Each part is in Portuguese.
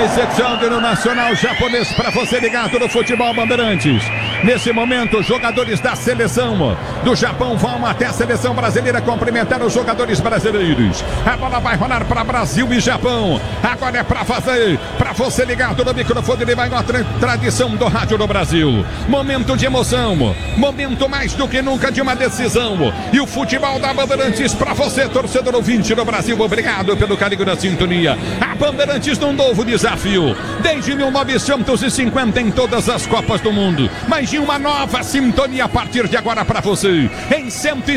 recepção do Nacional Japonês para você ligado no Futebol Bandeirantes. Nesse momento, jogadores da seleção do Japão vão até a seleção brasileira cumprimentar os jogadores brasileiros. A bola vai rolar para Brasil e Japão. Agora é para você ligado no microfone de maior tradição do rádio do Brasil. Momento de emoção, momento mais do que nunca de uma decisão. E o futebol da Bandeirantes para você, torcedor ouvinte do Brasil. Obrigado pelo carinho da sintonia. A Bandeirantes num novo desafio. Desde 1950 em todas as Copas do Mundo. Mais de uma nova sintonia a partir de agora para você. Em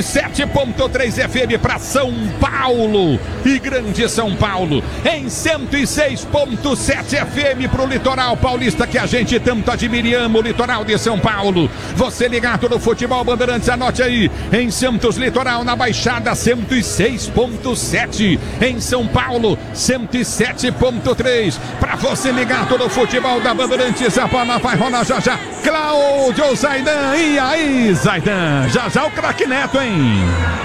107.3 FM para São Paulo e Grande São Paulo. Em 106.7 FM para o litoral paulista que a gente tanto admira e ama, o litoral de São Paulo. Você ligado no Futebol Bandeirantes, anote aí. Em Santos Litoral, na Baixada, 106.7. Em São Paulo, 107.3. Para você ligado no Futebol da Bandeirantes, a bola vai rolar já já. Cláudio Zaidan, e aí Zaidan? Já já o craque Neto, hein?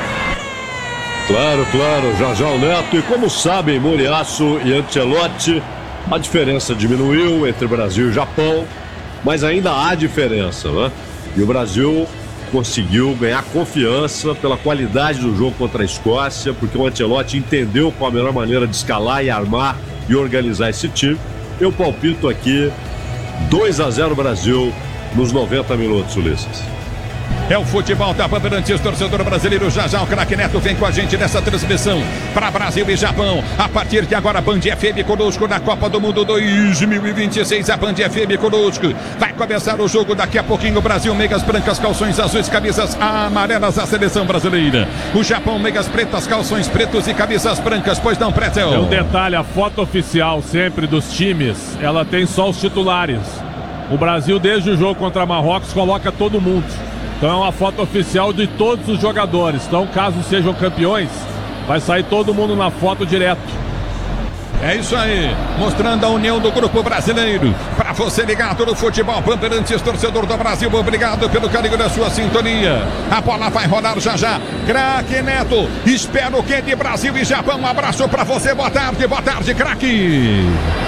Claro, já já o Neto. E como sabem, Moriaço e Ancelotti, a diferença diminuiu entre Brasil e Japão, mas ainda há diferença, né? E o Brasil conseguiu ganhar confiança pela qualidade do jogo contra a Escócia, porque o Ancelotti entendeu qual a melhor maneira de escalar e armar e organizar esse time. Eu palpito aqui 2-0 Brasil nos 90 minutos, Ulisses. É o futebol da Bandeirantes, torcedor brasileiro. Já já o craque Neto vem com a gente nessa transmissão para Brasil e Japão. A partir de agora, Band FM conosco na Copa do Mundo 2026. A Band FM conosco. Vai começar o jogo daqui a pouquinho. Brasil, meias brancas, calções azuis, camisas amarelas, a seleção brasileira. O Japão, meias pretas, calções pretos e camisas brancas. Pois não, Pretzel? É um detalhe, a foto oficial sempre dos times, ela tem só os titulares. O Brasil, desde o jogo contra Marrocos, coloca todo mundo. Então é uma foto oficial de todos os jogadores. Então, caso sejam campeões, vai sair todo mundo na foto direto. É isso aí, mostrando a união do grupo brasileiro. Para você ligado no Futebol Bandeirantes, torcedor do Brasil, obrigado pelo carinho da sua sintonia. A bola vai rolar já já. Craque Neto, espero que de Brasil e Japão. Um abraço para você, boa tarde, craque.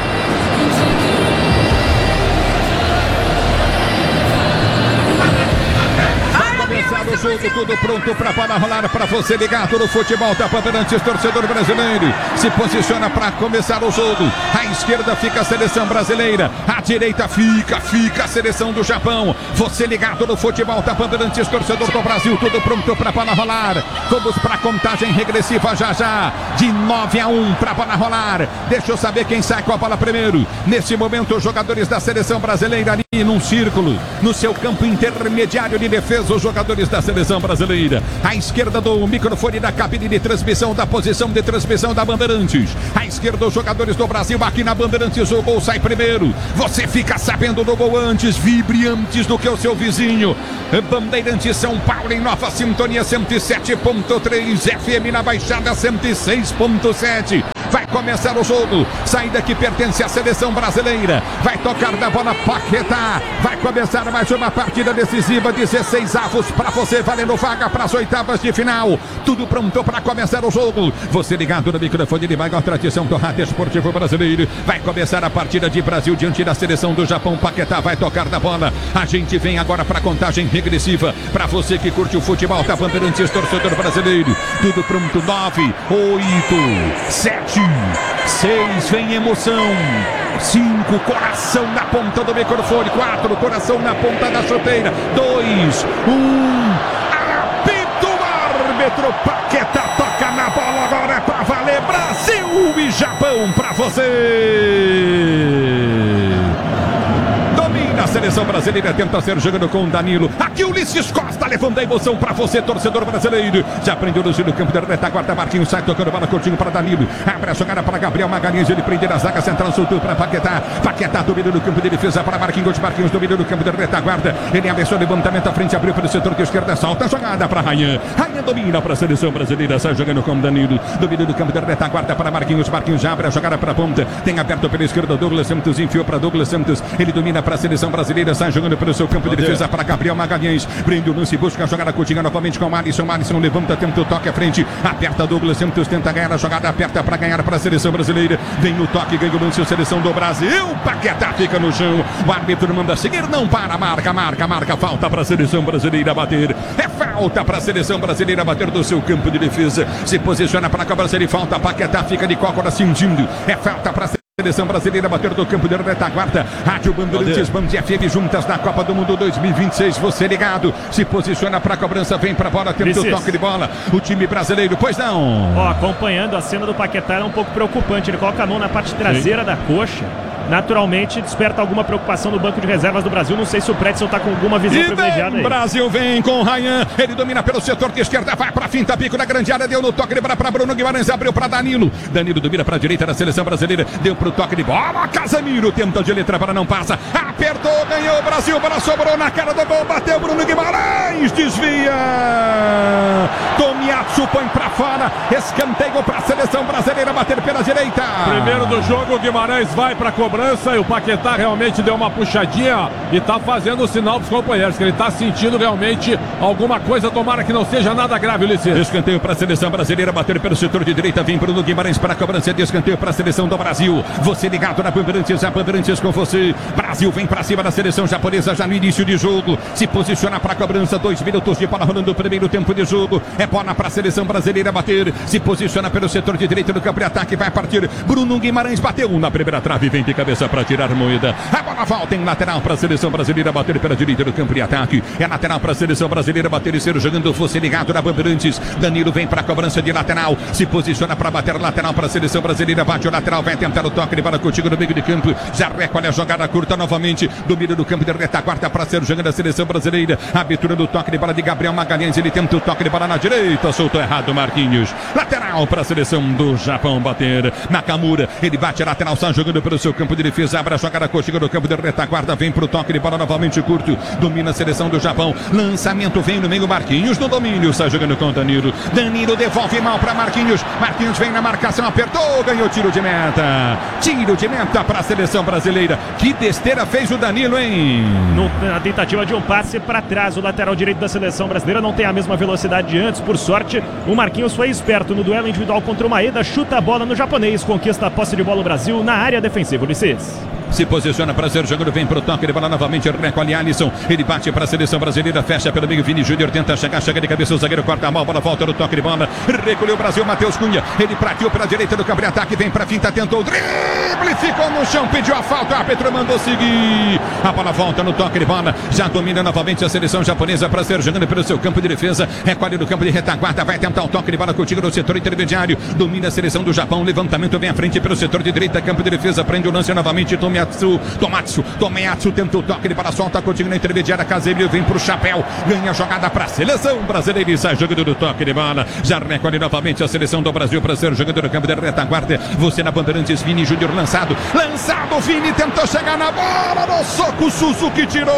O jogo tudo pronto para bola rolar para você ligado no Futebol da Bandeirantes, torcedor brasileiro. Se posiciona para começar o jogo. À esquerda fica a seleção brasileira, à direita fica a seleção do Japão. Você ligado no Futebol da Bandeirantes, torcedor do Brasil, tudo pronto para bola rolar. Vamos para a contagem regressiva já. De 9-1 para bola rolar. Deixa eu saber quem sai com a bola primeiro. Nesse momento, os jogadores da seleção brasileira ali num círculo, no seu campo intermediário de defesa, os jogadores da seleção brasileira. À esquerda do microfone da cabine de transmissão, da posição de transmissão da Bandeirantes. À esquerda, os jogadores do Brasil aqui na Bandeirantes. O gol sai primeiro. Você fica sabendo do gol antes, vibre antes do que o seu vizinho. Bandeirantes São Paulo em nova sintonia, 107.3 FM na Baixada, 106.7. Vai começar o jogo. Saída que pertence à seleção brasileira. Vai tocar da bola Paquetá. Vai começar mais uma partida decisiva. 16 avos para você, valendo vaga para as oitavas de final. Tudo pronto para começar o jogo. Você ligado no microfone de maior tradição do rádio esportivo brasileiro. Vai começar a partida de Brasil diante da seleção do Japão. Paquetá vai tocar da bola. A gente vem agora para a contagem regressiva. Para você que curte o futebol da Bandeirantes, torcedor brasileiro. Tudo pronto. 9, 8, 7, 6, vem emoção. 5, coração na ponta do microfone. 4, coração na ponta da chuteira. 2, 1, apito o árbitro. Paquetá toca na bola, agora é pra valer. Brasil e Japão pra você. Domina a seleção brasileira, tenta ser jogando com Danilo. Aqui o Ulisses Costa levando a emoção pra você, torcedor brasileiro. Já prendeu no giro, campo de retaguarda. Marquinhos sai tocando bola curtinho para Danilo. Abre a jogada para Gabriel Magalhães. Ele prende na zaga central, soltou para Paquetá. Paquetá domina no campo de defesa para Marquinhos. Marquinhos domina no campo de retaguarda. Ele ameaçou o levantamento à frente, abriu pelo setor de esquerda. Solta a jogada para Rayan. Rayan domina para a seleção brasileira. Sai jogando com Danilo. Domina no campo de retaguarda para Marquinhos. Marquinhos já abre a jogada para a ponta. Tem aberto pela esquerda Douglas Santos. Enfiou para Douglas Santos. Ele domina para a seleção brasileira. Sai jogando pelo seu campo de defesa para Gabriel Magalhães. Prende o lance, busca a jogada curtinha novamente com o Alisson. Alisson levanta, tenta o toque à frente. Aperta Douglas Santos, tenta ganhar a jogada. Aperta para ganhar para a seleção brasileira. Vem no toque, ganha o lance, a seleção do Brasil. Paquetá fica no chão. O árbitro manda seguir, não para. Marca. Falta para a seleção brasileira bater. É falta para a seleção brasileira bater do seu campo de defesa. Se posiciona para a cobrança de falta. Paquetá fica de cócora sentindo. É falta para a seleção brasileira bater do campo de retaguarda. Rádio Bandeirantes, Band FM juntas na Copa do Mundo 2026. Você ligado, se posiciona para a cobrança, vem para a bola, tenta o toque de bola. O time brasileiro, pois não. Ó, acompanhando a cena do Paquetá é um pouco preocupante. Ele coloca a mão na parte traseira da coxa. Naturalmente desperta alguma preocupação no banco de reservas do Brasil. Não sei se o Pretzel está com alguma visão privilegiada aí. Brasil vem com o Ryan. Ele domina pelo setor de esquerda, vai para finta, pico na grande área, deu no toque de bola para Bruno Guimarães, abriu para Danilo. Danilo domina para a direita da seleção brasileira, deu para o toque de bola. Casemiro tenta de letra para não passa. Apertou, ganhou o Brasil, a bola sobrou na cara do gol, bateu Bruno Guimarães, desvia. Tomiatsu põe para fora, escanteio para a seleção brasileira bater pela direita. Primeiro do jogo, o Guimarães vai para a cobrança e o Paquetá realmente deu uma puxadinha e tá fazendo o sinal pros companheiros, que ele tá sentindo realmente alguma coisa, tomara que não seja nada grave, Ulisses. Escanteio para a seleção brasileira bater pelo setor de direita, vem Bruno Guimarães para a cobrança de escanteio para a seleção do Brasil. Você ligado na Bandeirantes, a Bandeirantes com você. Brasil vem para cima da seleção japonesa já no início de jogo, se posiciona para a cobrança, 2 minutos de bola rolando o primeiro tempo de jogo, é bola para a seleção brasileira bater, se posiciona pelo setor de direita do campo de ataque, vai partir Bruno Guimarães, bateu na primeira trave, vem de cabeça para tirar moeda. A bola volta em lateral para a seleção brasileira bater pela direita do campo de ataque. É lateral para a seleção brasileira bater e ser jogando. Você ligado na Bandeirantes. Danilo vem para a cobrança de lateral. Se posiciona para bater lateral para a seleção brasileira. Bate o lateral, vai tentar o toque de bola contigo no meio de campo. Já recolhe a jogada curta novamente. Domínio do campo de retaguarda para ser jogando a seleção brasileira. Abertura do toque de bola de Gabriel Magalhães. Ele tenta o toque de bola na direita. Soltou errado Marquinhos. Lateral para a seleção do Japão bater. Nakamura. Ele bate a lateral, sai jogando pelo seu campo de defesa. Abre a jogada coxinha do campo de retaguarda, vem pro toque de bola novamente curto, domina a seleção do Japão, lançamento vem no meio, Marquinhos no domínio, sai jogando com Danilo devolve mal para Marquinhos vem na marcação, apertou, ganhou tiro de meta para a seleção brasileira. Que besteira fez o Danilo, hein? Na tentativa de um passe para trás, o lateral direito da seleção brasileira não tem a mesma velocidade de antes, por sorte o Marquinhos foi esperto no duelo individual contra o Maeda, chuta a bola no japonês, conquista a posse de bola o Brasil na área defensiva, Ulisses. Se posiciona para ser jogado, vem pro toque de bola novamente, recolhe Alisson, ele bate para a seleção brasileira, fecha pelo meio, Vini Júnior tenta chegar de cabeça, o zagueiro corta a mão, bola volta no toque de bola, recolheu o Brasil, Matheus Cunha, ele prateou pela direita do campo de ataque, vem para finta, tentou o drible, ficou no chão, pediu a falta, o árbitro mandou seguir, a bola volta no toque de bola, já domina novamente a seleção japonesa para ser jogando pelo seu campo de defesa, recolhe no campo de retaguarda, vai tentar o toque de bola contigo no setor intermediário, domina a seleção do Japão, levantamento vem à frente pelo setor de direita, campo de defesa, prende o lance novamente, Tomiatsu tenta o toque de bola, solta contigo na intermediária, Casemiro vem pro chapéu, ganha a jogada para a seleção brasileira e sai jogando do toque de bola, já recolhe novamente a seleção do Brasil para ser jogador do campo de retaguarda, você na Bandeirantes, Vini Júnior lançado, Vini tentou chegar na bola, no soco, Suzuki tirou,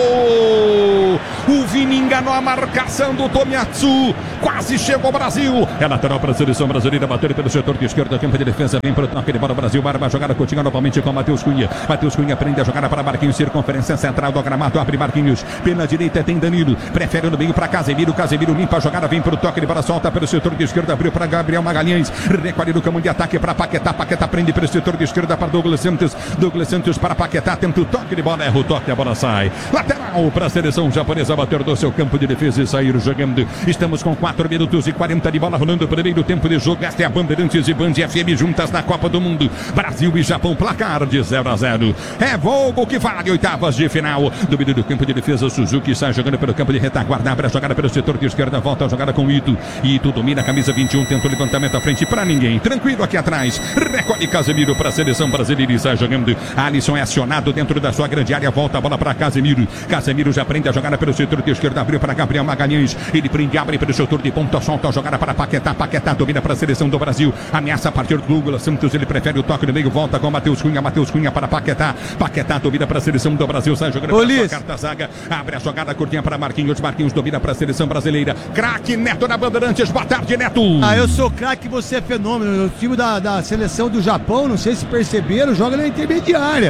o Vini enganou a marcação do Tomiatsu, quase chegou o Brasil, é lateral para a seleção brasileira, bater pelo setor de esquerda, campo de defesa, vem pro toque de bola, Brasil, barba, jogada contigo novamente com Matheus Cunha prende a jogada para Marquinhos, circunferência central do gramado, abre Marquinhos, pela direita tem Danilo, prefere no meio para Casemiro limpa a jogada, vem pro toque de bola, solta pelo setor de esquerda, abriu para Gabriel Magalhães, recolhe no campo de ataque para Paquetá prende pelo setor de esquerda para Douglas Santos para Paquetá, tenta o toque de bola, erra o toque, a bola sai, lateral para a seleção japonesa bater do seu campo de defesa e sair jogando, estamos com 4 minutos e 40 de bola rolando, primeiro tempo de jogo, esta é a Bandeirantes e Band FM juntas na Copa do Mundo, Brasil e Japão, placar de 0-0, é jogo que vale oitavas de final, domínio do campo de defesa, Suzuki sai jogando pelo campo de retaguarda, abre a jogada pelo setor de esquerda, volta a jogada com Ito domina a camisa 21, tenta o levantamento à frente para ninguém, tranquilo aqui atrás, recolhe Casemiro para a seleção brasileira e sai jogando, Alisson é acionado dentro da sua grande área, volta a bola para Casemiro já prende a jogada pelo setor de esquerda, abriu para Gabriel Magalhães, ele prende, abre pelo setor de ponta, solta a jogada para Paquetá domina para a seleção do Brasil, ameaça a partir do Douglas Santos, ele prefere o toque no meio, volta com Matheus Cunha para Paquetá domina para a seleção do Brasil, sai jogando para a quarta zaga, abre a jogada curtinha para Marquinhos domina para a seleção brasileira, craque Neto na Bandeirantes, boa tarde Neto. Eu sou craque, você é fenômeno, o time da seleção do Japão, não sei se perceberam, joga na intermediária,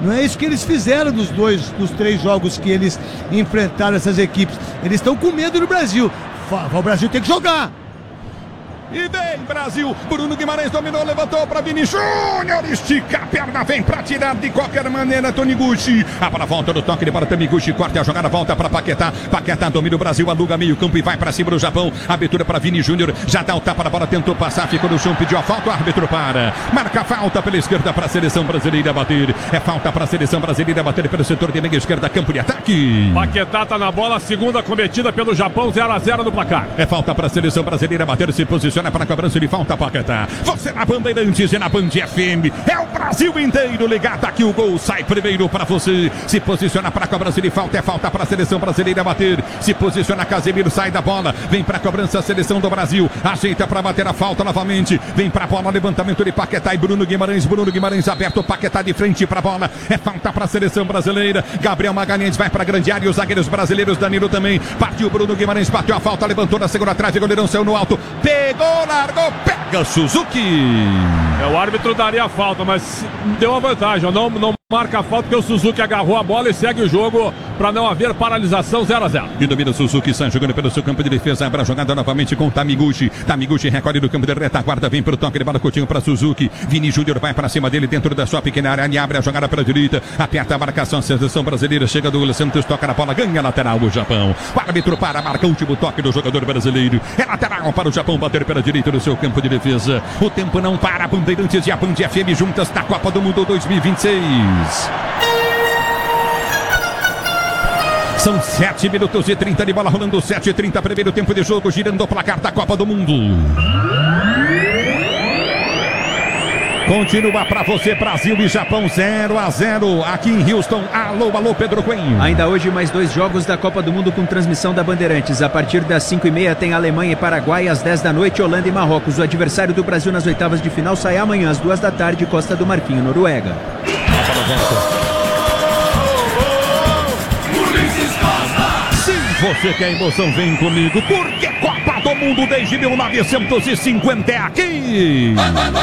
Não é isso que eles fizeram dos 3 jogos que eles enfrentaram essas equipes. Eles estão com medo do Brasil. O Brasil tem que jogar. E vem Brasil, Bruno Guimarães dominou, levantou para Vini Júnior, estica a perna, vem para tirar de qualquer maneira Taniguchi. A para volta do toque de bola, Taniguchi corta a jogada, volta para Paquetá. Paquetá domina o Brasil, aluga meio campo e vai para cima do Japão. Abertura para Vini Júnior, já dá o tapa na bola, tentou passar, ficou no chão, pediu a falta, o árbitro para. Marca a falta pela esquerda para a seleção brasileira bater. É falta para a seleção brasileira bater pelo setor de meia esquerda, campo de ataque. Paquetá tá na bola, segunda cometida pelo Japão, 0-0 no placar. É falta para a seleção brasileira bater, se posiciona para a cobrança de falta, Paquetá. Você na Bandeirantes e na Band FM. É o Brasil inteiro ligado aqui. O gol sai primeiro para você. Se posiciona para a cobrança de falta. É falta para a seleção brasileira bater. Se posiciona, Casemiro sai da bola. Vem para a cobrança a seleção do Brasil. Ajeita para bater a falta novamente. Vem para a bola, levantamento de Paquetá e Bruno Guimarães. Bruno Guimarães aberto. Paquetá de frente para a bola. É falta para a seleção brasileira. Gabriel Magalhães vai para a grande área. Os zagueiros brasileiros, Danilo também. Partiu Bruno Guimarães, bateu a falta, levantou na segunda trave. Goleirão saiu no alto. Pegou, largou. Pega Suzuki. O árbitro daria a falta, mas deu a vantagem. Não marca a falta porque o Suzuki agarrou a bola e segue o jogo para não haver paralisação. 0-0. E domina o Suzuki, sai jogando pelo seu campo de defesa. Abre a jogada novamente com Taniguchi. Taniguchi recolhe do campo de retaguarda, vem para o toque de bola, Coutinho para Suzuki. Vini Júnior vai para cima dele dentro da sua pequena área. E abre a jogada para a direita. Aperta a marcação, a seleção brasileira. Chega Douglas Santos, toca na bola, ganha lateral o Japão. O árbitro para, marca o último toque do jogador brasileiro. É lateral para o Japão bater pela direita do seu campo de defesa. O tempo não para. Bandeirantes e a Band FM juntas na Copa do Mundo 2026. São 7 minutos e 30 de bola rolando, 7h30, primeiro tempo de jogo, girando o placar da Copa do Mundo. Continua para você, Brasil e Japão, 0-0 aqui em Houston. Alô, Pedro Coelho. Ainda hoje mais 2 jogos da Copa do Mundo com transmissão da Bandeirantes. A partir das 5h30 tem Alemanha e Paraguai, às 10 da noite Holanda e Marrocos. O adversário do Brasil nas oitavas de final sai amanhã às 2 da tarde, Costa do Marfim, Noruega. Se você quer emoção, vem comigo, porque Copa do Mundo desde 1950 é aqui.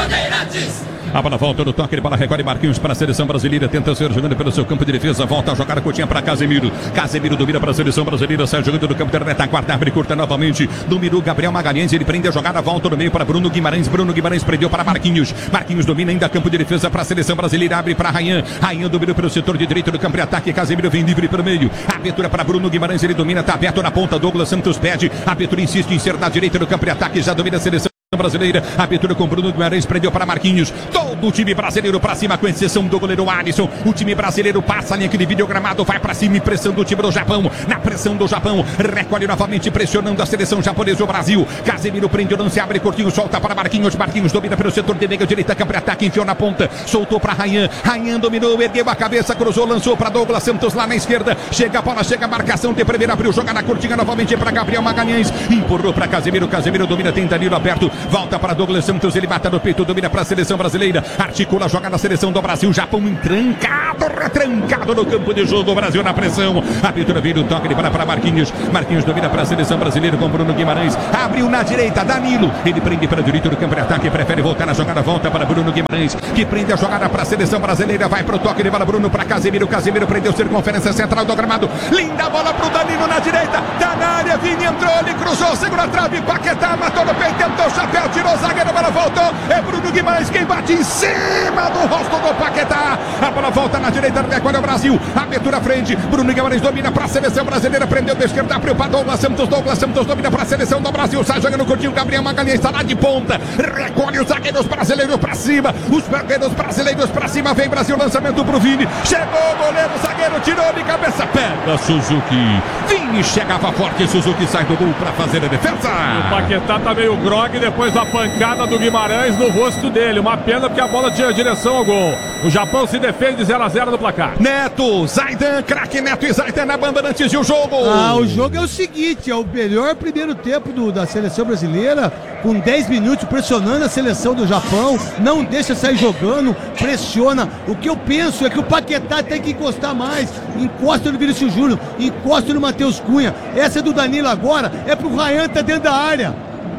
A bola volta no toque de bola, recolhe Marquinhos para a seleção brasileira, tenta ser jogando pelo seu campo de defesa, volta a jogar a Coutinho para Casemiro. Casemiro domina para a seleção brasileira, sai jogando do campo de retaguarda, abre curta novamente. Dominou Gabriel Magalhães, ele prende a jogada, volta no meio para Bruno Guimarães. Bruno Guimarães prendeu para Marquinhos. Marquinhos domina ainda campo de defesa para a seleção brasileira, abre para Rayan. Rayan dominou pelo setor de direito do campo de ataque. Casemiro vem livre pelo meio. Abertura para Bruno Guimarães, ele domina, está aberto na ponta. Douglas Santos pede. Abertura insiste em ser na direita do campo de ataque, já domina a seleção brasileira, abertura com Bruno Guimarães, prendeu para Marquinhos. Todo o time brasileiro para cima, com exceção do goleiro Alisson. O time brasileiro passa a linha aqui de videogramado, vai para cima, pressão do time do Japão. Na pressão do Japão, recolhe novamente, pressionando a seleção japonesa, o Brasil. Casemiro prende o lance, abre curtinho, solta para Marquinhos. Marquinhos domina pelo setor de meia direita, campo de ataque, enfiou na ponta, soltou para Rayan. Rayan dominou, ergueu a cabeça, cruzou, lançou para Douglas Santos lá na esquerda. Chega a bola, chega a marcação de primeira, abriu, joga na curtinha novamente para Gabriel Magalhães. Empurrou para Casemiro, Casemiro domina, tem Danilo aberto. Volta para Douglas Santos, ele mata no peito, domina para a seleção brasileira, articula a jogada da seleção do Brasil, Japão entrancado, retrancado no campo de jogo, o Brasil na pressão, a pintura vira um toque de bola para Marquinhos, Marquinhos domina para a seleção brasileira com Bruno Guimarães, abriu na direita, Danilo, ele prende para o direito do campo de ataque, prefere voltar na jogada, volta para Bruno Guimarães, que prende a jogada para a seleção brasileira, vai para o toque de bola, Bruno para Casemiro, Casemiro prendeu circunferência central do gramado, linda bola para o Danilo na direita, tá na área, Vini entrou, ele cruzou, segura a trave, Paquetá matou no peito, tentou o chapéu, tirou zagueiro, a bola voltou, é Bruno Guimarães quem bate em cima do rosto do Paquetá, a bola volta na direita, recolhe o Brasil, abertura à frente, Bruno Guimarães domina para a seleção brasileira, prendeu da esquerda, abriu para Douglas Santos domina para a seleção do Brasil, sai jogando curtinho, Gabriel Magalhães está lá de ponta, recolhe os zagueiros brasileiros para cima, os zagueiros brasileiros para cima, vem Brasil, lançamento pro Vini, chegou o goleiro, zagueiro tirou de cabeça, pega Suzuki, Vini chegava forte, Suzuki sai do gol para fazer a defesa. O Paquetá tá meio grogue depois da pancada do Guimarães no rosto dele. Uma pena porque a bola tinha direção ao gol. O Japão se defende 0-0 no placar. Neto, Zaidan, craque Neto e Zaidan na banda antes de o jogo. O jogo é o seguinte, é o melhor primeiro tempo da seleção brasileira, com 10 minutos pressionando a seleção do Japão, não deixa sair jogando, pressiona. O que eu penso é que o Paquetá tem que encostar mais, encosta no Vinícius Júnior, encosta no Matheus Cunha. Essa é do Danilo agora, é pro Rayan, tá dentro da área.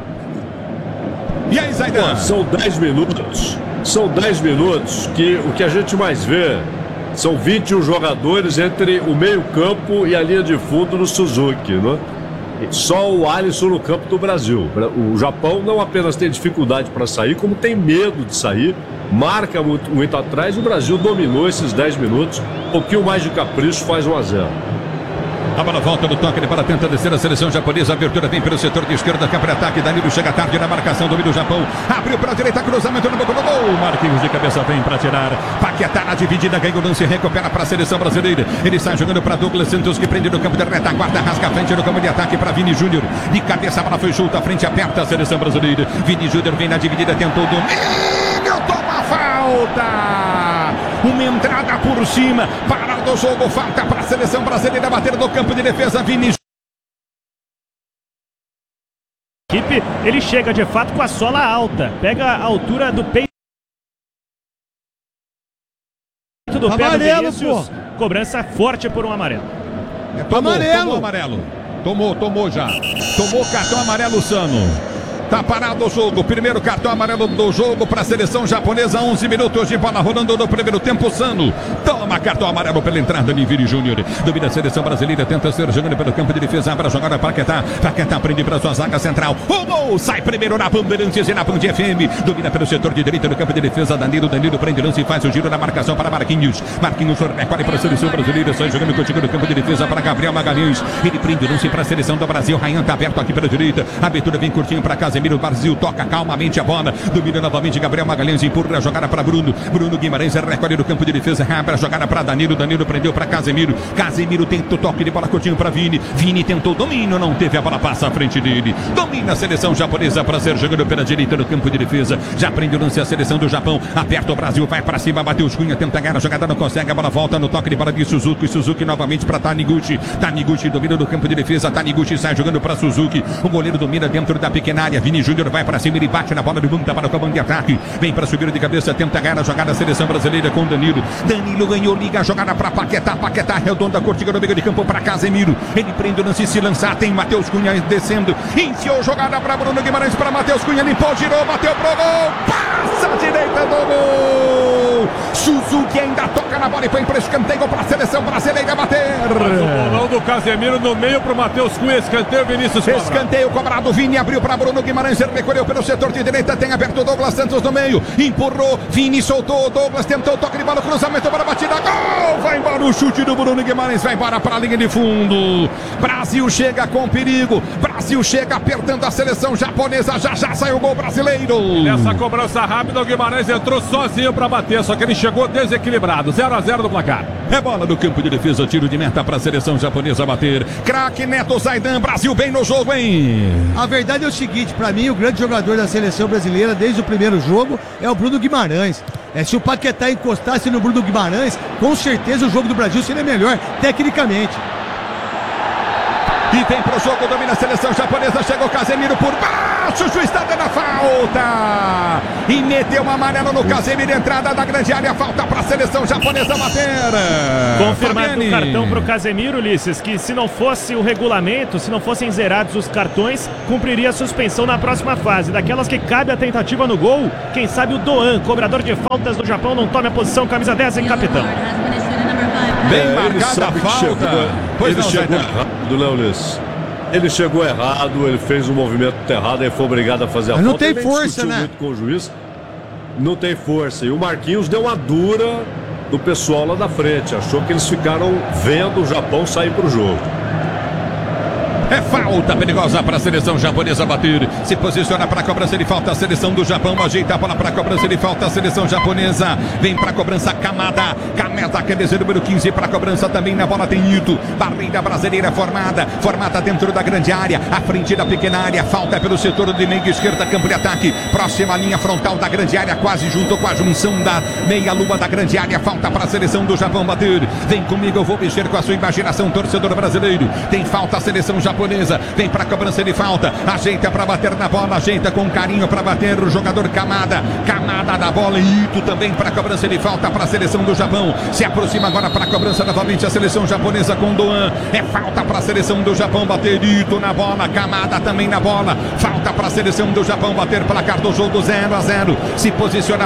E aí, Zaidan? São 10 minutos. São 10 minutos que o que a gente mais vê São 21 jogadores entre o meio-campo e a linha de fundo do Suzuki, né? Só o Alisson no campo do Brasil. O Japão não apenas tem dificuldade para sair, como tem medo de sair, marca muito atrás. O Brasil dominou esses 10 minutos, um pouquinho mais de capricho, faz 1-0. A bola volta no toque, ele para tenta descer a seleção japonesa. A abertura vem pelo setor de esquerda, cá para ataque. Danilo chega tarde na marcação, domina o Japão. Abriu para a direita, cruzamento no boca do gol. Marquinhos de cabeça vem para tirar. Paquetá na dividida, ganha o lance, recupera para a seleção brasileira. Ele sai jogando para Douglas Santos, que prende no campo de retaguarda, rasga a frente no campo de ataque para Vini Júnior. De cabeça, a bola foi junto, a frente aperta a seleção brasileira. Vini Júnior vem na dividida, tentou domínio, toma falta. Uma entrada por cima, para do jogo, falta para a seleção brasileira bater no campo de defesa. Vini. Ele chega de fato com a sola alta, pega a altura do peito do pé do Vinícius. Cobrança forte por um amarelo. Tomou amarelo. Tomou já. Tomou cartão amarelo, Sano. Tá parado o jogo, primeiro cartão amarelo do jogo para a seleção japonesa, 11 minutos de bola rolando no primeiro tempo. Sano toma cartão amarelo pela entrada de Vini Júnior. Domina a seleção brasileira, tenta ser jogando pelo campo de defesa, para jogar a Paquetá. Paquetá prende para sua zaga central. O gol sai primeiro na Bandeirantes e na Band FM. Domina pelo setor de direita no campo de defesa. Danilo prende lance e faz o giro na marcação para Marquinhos. Marquinhos recolhe para a seleção brasileira, sai jogando contigo no campo de defesa para Gabriel Magalhães. Ele prende lance para a seleção do Brasil. Ryan tá aberto aqui pela direita. A abertura vem curtinho para Casemiro. O Brasil toca calmamente a bola, domina novamente Gabriel Magalhães, empurra a jogada para Bruno Guimarães, recolhe no campo de defesa, abre a jogada para Danilo prendeu para Casemiro tenta o toque de bola curtinho para Vini tentou domínio, não teve, a bola passa à frente dele, domina a seleção japonesa para ser jogando pela direita no campo de defesa, já prende o lance a seleção do Japão, aperta o Brasil, vai para cima, Matheus Cunha tenta ganhar a jogada, não consegue, a bola volta no toque de bola de Suzuki novamente para Taniguchi domina no campo de defesa, Taniguchi sai jogando para Suzuki, o goleiro domina dentro da pequena área, Vini Júnior vai para cima, ele bate na bola do mundo, para o comando de ataque, vem para subir de cabeça, tenta ganhar a jogada, a seleção brasileira com Danilo ganhou, liga a jogada para Paquetá redonda, curtinha no meio de campo para Casemiro, ele prende o lance, se lançar, tem Matheus Cunha descendo, enfiou jogada para Bruno Guimarães, para Matheus Cunha, limpou, girou, bateu pro gol, passa a direita do gol, Suzuki ainda toca na bola e foi para escanteio para a seleção brasileira bater. O bolão do Casemiro no meio para o Matheus Cunha, escanteio, Vinícius cobra. Escanteio cobrado, Vini abriu para Bruno Guimarães, recolheu pelo setor de direita, tem aberto o Douglas Santos no meio, empurrou, Vini soltou, Douglas tentou, toque de bola, cruzamento para a batida, gol, vai embora o chute do Bruno Guimarães, vai embora para a linha de fundo, Brasil chega com perigo, Brasil chega apertando a seleção japonesa, já saiu o gol brasileiro. Nessa cobrança rápida, o Guimarães entrou sozinho para bater, só que ele chegou desequilibrado, 0-0 no placar. É bola no campo de defesa, tiro de meta para a seleção japonesa bater, craque Neto Zaidan, Brasil bem no jogo, hein? A verdade é o seguinte, para mim o grande jogador da seleção brasileira desde o primeiro jogo é o Bruno Guimarães. Se o Paquetá encostasse no Bruno Guimarães, com certeza o jogo do Brasil seria melhor tecnicamente. E vem pro jogo, domina a seleção japonesa, chega o Casemiro por baixo, o juiz está dando a falta. E meteu uma amarela no Casemiro, entrada da grande área, falta para a seleção japonesa bater. Confirmado o cartão para o Casemiro, Ulisses, que se não fosse o regulamento, se não fossem zerados os cartões, cumpriria a suspensão na próxima fase. Daquelas que cabe a tentativa no gol, quem sabe o Doan, cobrador de faltas do Japão, não tome a posição, camisa 10 em capitão. Bem marcada a falta. Ele chegou errado, né, Ulisses? Ele chegou errado, ele fez um movimento errado, e foi obrigado a fazer a falta. Não tem força, né? Muito com o juiz. Não tem força. E o Marquinhos deu uma dura do pessoal lá da frente. Achou que eles ficaram vendo o Japão sair pro jogo. É falta perigosa para a seleção japonesa bater. Se posiciona para a cobrança de falta a seleção do Japão. Ajeita a bola para a cobrança de falta a seleção japonesa. Vem para a cobrança Kamada, quer dizer, número 15 para a cobrança também. Na bola tem Ito. Barreira brasileira formada dentro da grande área, à frente da pequena área. Falta pelo setor de meio esquerda, campo de ataque. Próxima linha frontal da grande área, quase junto com a junção da meia-lua da grande área. Falta para a seleção do Japão bater. Vem comigo, eu vou mexer com a sua imaginação, torcedor brasileiro. Tem falta a seleção japonesa. Vem para a cobrança de falta, ajeita para bater na bola, ajeita com carinho para bater o jogador Kamada da bola, e Ito também para a cobrança de falta para a seleção do Japão. Se aproxima agora para a cobrança novamente a seleção japonesa com Doan. É falta para a seleção do Japão bater, Ito na bola, Kamada também na bola. Falta para a seleção do Japão bater, placar do jogo 0-0. Se posiciona para a cobrança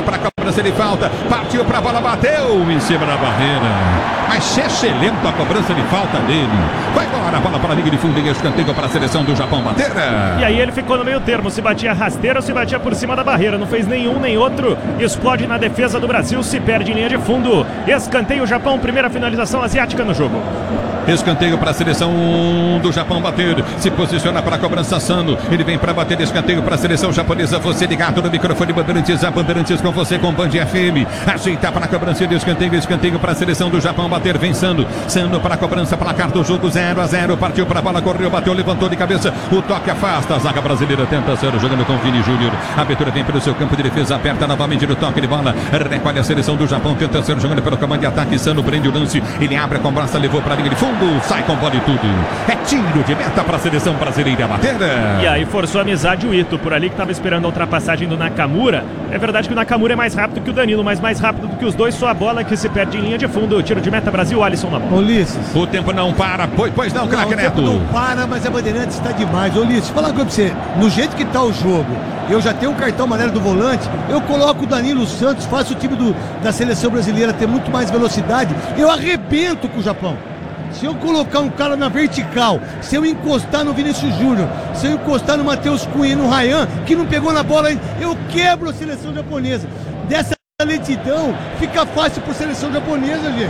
cobrança de falta. Partiu pra bola, bateu em cima da barreira. Mas excelente a cobrança de falta dele. Vai embora a bola para a linha de fundo e escanteio para a seleção do Japão bater. E aí ele ficou no meio termo, se batia rasteiro ou se batia por cima da barreira. Não fez nenhum nem outro. Explode na defesa do Brasil, se perde em linha de fundo. Escanteio Japão, primeira finalização asiática no jogo. Escanteio para a seleção do Japão bater. Se posiciona para a cobrança Sano. Ele vem para bater. Escanteio para a seleção japonesa. Você ligado no microfone Bandeirantes. A Bandeirantes com você com Band FM. Ajeita para a cobrança de escanteio. Escanteio para a seleção do Japão bater. Vem Sano. Sano para a cobrança. Placar do jogo 0-0. Partiu para a bola. Correu, bateu, levantou de cabeça. O toque afasta. A zaga brasileira tenta ser jogando com Vini Júnior. A abertura vem pelo seu campo de defesa. Aperta novamente no toque de bola. Recolhe a seleção do Japão. Tenta ser jogando pelo comando de ataque. Sano prende o lance. Ele abre a cobrança. Levou para a linha de fundo. Sai com bola e tudo. É tiro de meta para a seleção brasileira bater. E aí forçou a amizade o Ito por ali que estava esperando a ultrapassagem do Nakamura. É verdade que o Nakamura é mais rápido que o Danilo, mas mais rápido do que os dois, só a bola que se perde em linha de fundo. Tiro de meta Brasil, Alisson na bola. Ulisses. O tempo não para, pois não, craque Neto. O tempo não para, mas a Bandeirantes está demais. Ulisses, falar uma coisa pra você. No jeito que tá o jogo, eu já tenho um cartão amarelo do volante, eu coloco o Danilo Santos, faço o time da seleção brasileira ter muito mais velocidade, eu arrebento com o Japão. Se eu colocar um cara na vertical, se eu encostar no Vinícius Júnior, se eu encostar no Matheus Cunha e no Ryan, que não pegou na bola ainda, eu quebro a seleção japonesa. Dessa lentidão, fica fácil por seleção japonesa, gente.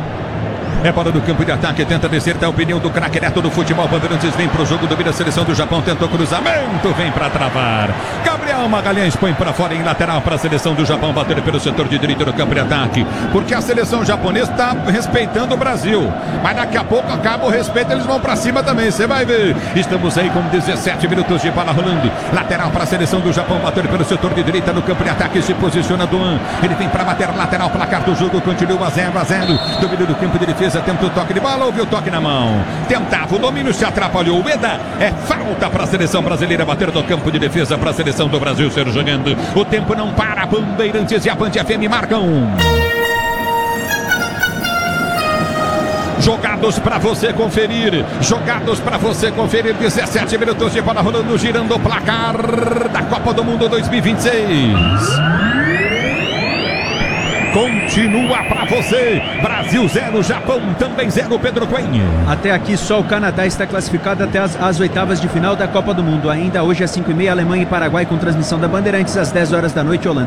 É bola do campo de ataque, tenta descer, tá a opinião do craque Neto do futebol. Bandeirantes vem pro jogo, domina a seleção do Japão, tentou cruzamento, vem pra travar. Gabriel Magalhães põe pra fora em lateral para a seleção do Japão, bater pelo setor de direita do campo de ataque. Porque a seleção japonesa tá respeitando o Brasil. Mas daqui a pouco acaba o respeito, eles vão pra cima também, você vai ver. Estamos aí com 17 minutos de bola rolando. Lateral para a seleção do Japão, bater pelo setor de direita no campo de ataque, se posiciona Duan. Ele vem pra bater lateral, placar do jogo, continua 0-0. Domínio do campo de defesa. Tenta o toque de bola, houve o toque na mão. Tentava o domínio, se atrapalhou o Eda. É falta para a seleção brasileira bater no campo de defesa para a seleção do Brasil ser jogando. O tempo não para, Bandeirantes e a Band FM marcam. Jogados para você conferir. Jogados para você conferir. 17 minutos de bola rolando, girando o placar da Copa do Mundo 2026. Continua para você. Brasil 0, Japão também 0, Pedro Cunha. Até aqui só o Canadá está classificado até as oitavas de final da Copa do Mundo. Ainda hoje às 5h30, Alemanha e Paraguai com transmissão da Bandeirantes às 10 horas da noite, Holanda.